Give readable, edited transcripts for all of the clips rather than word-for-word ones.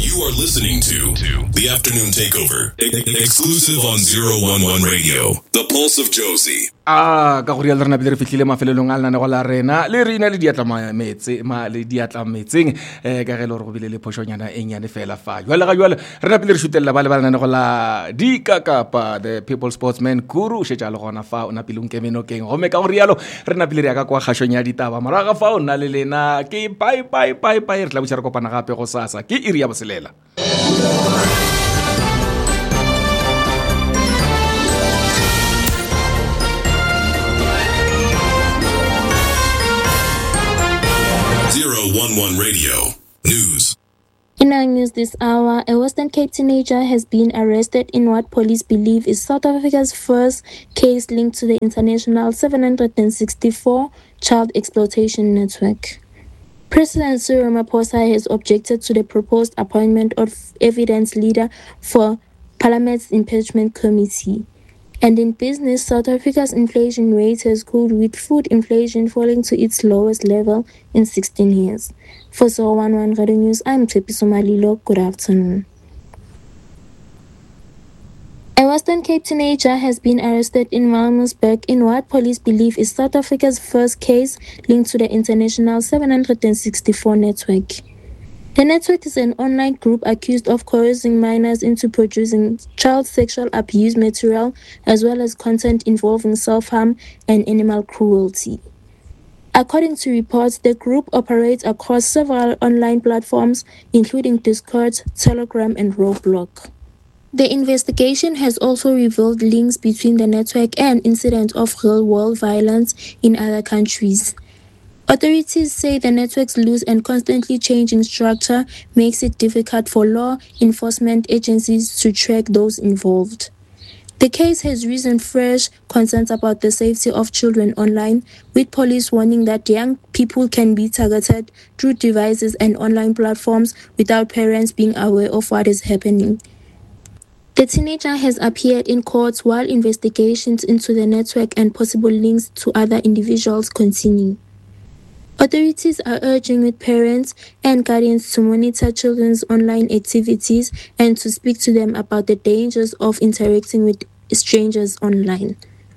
You are listening to The Afternoon Takeover, exclusive on 011 Radio, The Pulse of Josie. Ka go rialo rena pele re fitlhile mafelelong a lena go la rena le rena le diatla metseng ka ge le go bile le phoshonyana e nyane fela fa jwale ga jwale rena pele re shutella ba le bana go la dikakapa the people sportsman guru shetsha le gona fa ona pele nkemeno keng go me ka go rialo rena pele re ya ka kwa khashonya ditaba moraga fa ona le lena ke bye re tla botsa re kopana gape go sasa ke iri ya boselela. 011 Radio News. In our news this hour, a Western Cape teenager has been arrested in what police believe is South Africa's first case linked to the international 764 child exploitation network. President Cyril Ramaphosa has objected to the proposed appointment of evidence leader for Parliament's impeachment committee. And in business, South Africa's inflation rate has cooled, with food inflation falling to its lowest level in 16 years. For 011 Radio News, I'm Tshepiso Malilo. Good afternoon. A Western Cape teenager has been arrested in Malmesburg in what police believe is South Africa's first case linked to the international 764 network. The network is an online group accused of coercing minors into producing child sexual abuse material as well as content involving self-harm and animal cruelty. According to reports, the group operates across several online platforms, including Discord, Telegram, and Roblox. The investigation has also revealed links between the network and incidents of real-world violence in other countries. Authorities say the network's loose and constantly changing structure makes it difficult for law enforcement agencies to track those involved. The case has risen fresh concerns about the safety of children online, with police warning that young people can be targeted through devices and online platforms without parents being aware of what is happening. The teenager has appeared in court while investigations into the network and possible links to other individuals continue. Authorities are urging with parents and guardians to monitor children's online activities and to speak to them about the dangers of interacting with strangers online.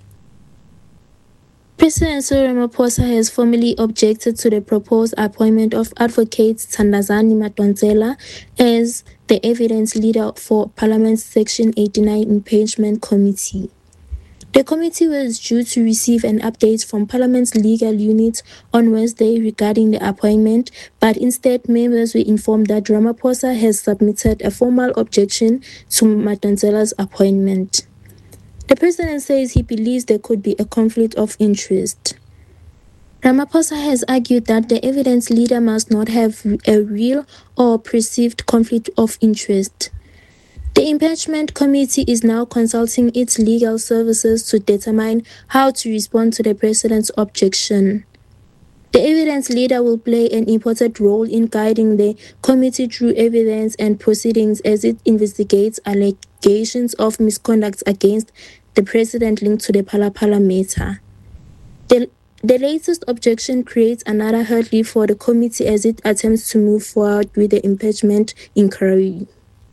President Cyril Ramaphosa has formally objected to the proposed appointment of Advocate Thandazani Madonsela as the evidence leader for Parliament's Section 89 impeachment committee. The committee was due to receive an update from Parliament's legal unit on Wednesday regarding the appointment, but instead members were informed that Ramaphosa has submitted a formal objection to Madonsela's appointment. The president says he believes there could be a conflict of interest. Ramaphosa has argued that the evidence leader must not have a real or perceived conflict of interest. The impeachment committee is now consulting its legal services to determine how to respond to the president's objection. The evidence leader will play an important role in guiding the committee through evidence and proceedings as it investigates allegations of misconduct against the president linked to the Phala matter. The latest objection creates another hurdle for the committee as it attempts to move forward with the impeachment inquiry.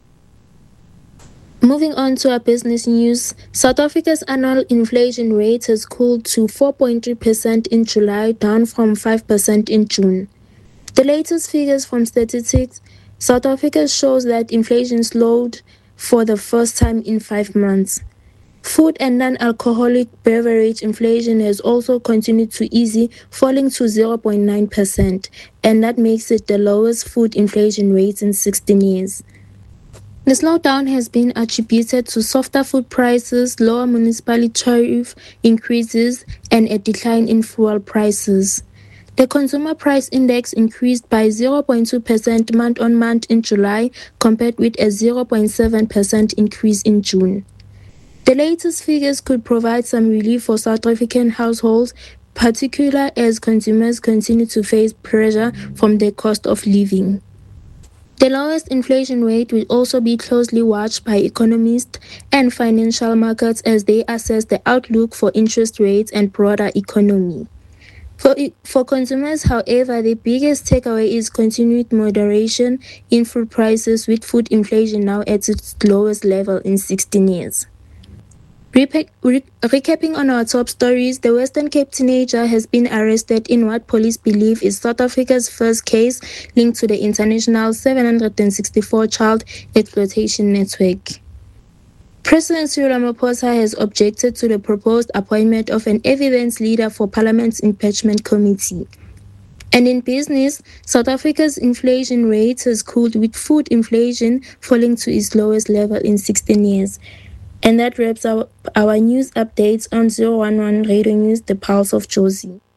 Moving on to our business news, South Africa's annual inflation rate has cooled to 4.3% in July, down from 5% in June. The latest figures from Statistics South Africa shows that inflation slowed for the first time in 5 months. Food and non-alcoholic beverage inflation has also continued to ease, falling to 0.9%, and that makes it the lowest food inflation rate in 16 years. The slowdown has been attributed to softer food prices, lower municipal tariff increases, and a decline in fuel prices. The consumer price index increased by 0.2% month-on-month in July, compared with a 0.7% increase in June. The latest figures could provide some relief for South African households, particularly as consumers continue to face pressure from the cost of living. The lowest inflation rate will also be closely watched by economists and financial markets as they assess the outlook for interest rates and broader economy. For consumers, however, the biggest takeaway is continued moderation in food prices, with food inflation now at its lowest level in 16 years. Recapping on our top stories, the Western Cape teenager has been arrested in what police believe is South Africa's first case linked to the international 764 child exploitation network. President Cyril Ramaphosa has objected to the proposed appointment of an evidence leader for Parliament's impeachment committee. And in business, South Africa's inflation rate has cooled, with food inflation falling to its lowest level in 16 years. And that wraps up our news updates on 011 Radio News, the Pulse of Jozi.